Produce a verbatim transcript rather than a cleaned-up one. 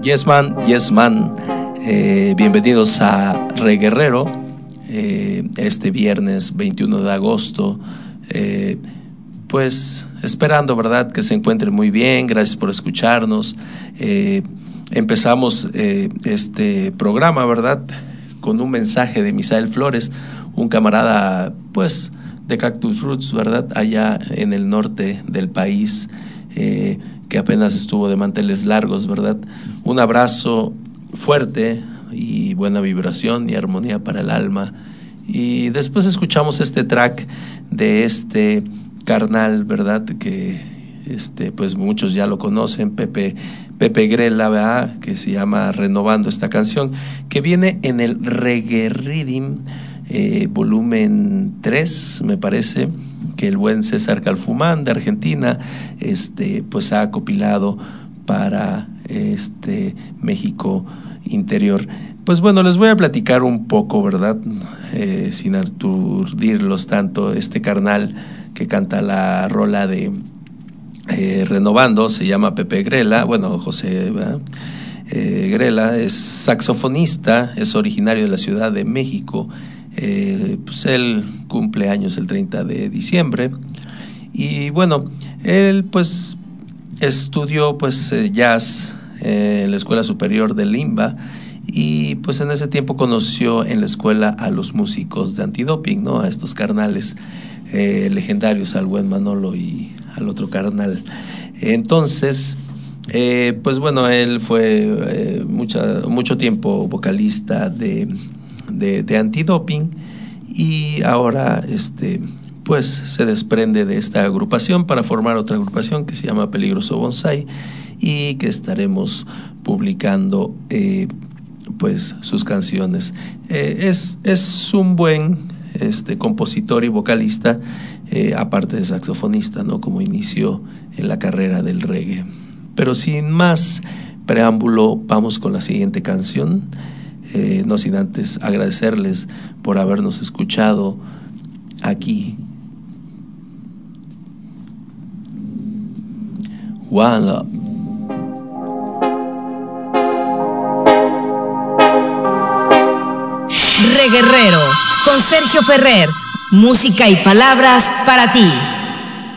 Yes Man, Yes Man, eh, bienvenidos a Re Guerrero, eh, este viernes veintiuno de agosto, eh, pues esperando, ¿verdad?, que se encuentren muy bien. Gracias por escucharnos. Eh, empezamos eh, este programa, ¿verdad?, con un mensaje de Misael Flores, un camarada, pues, de Cactus Roots, ¿verdad?, allá en el norte del país, eh, que apenas estuvo de manteles largos, ¿verdad? Un abrazo fuerte y buena vibración y armonía para el alma. Y después escuchamos este track de este carnal, ¿verdad?, que este, pues muchos ya lo conocen, Pepe, Pepe Grela, ¿verdad?, que se llama Renovando, esta canción, que viene en el Reggae Rhythm, eh, volumen tres, me parece, que el buen César Calfumán de Argentina este, pues ha acopilado para este México interior. Pues bueno, les voy a platicar un poco, ¿verdad?, eh, sin aturdirlos tanto. Este carnal que canta la rola de eh, Renovando se llama Pepe Grela, bueno, José eh, Grela, es saxofonista, es originario de la Ciudad de México. Eh, pues él cumple años el treinta de diciembre y bueno, él pues estudió pues eh, jazz eh, en la Escuela Superior de Limba y pues en ese tiempo conoció en la escuela a los músicos de Antidoping, ¿no?, a estos carnales eh, legendarios, al buen Manolo y al otro carnal. Entonces eh, pues bueno, él fue eh, mucha, mucho tiempo vocalista de De, de Antidoping y ahora este pues se desprende de esta agrupación para formar otra agrupación que se llama Peligroso Bonsai y que estaremos publicando eh, pues sus canciones. Eh, es, es un buen este, compositor y vocalista, eh, aparte de saxofonista, ¿no?, como inició en la carrera del reggae. Pero sin más preámbulo, vamos con la siguiente canción. Eh, no sin antes agradecerles por habernos escuchado aquí. One Love. Re Guerrero con Sergio Ferrer, música y palabras para ti.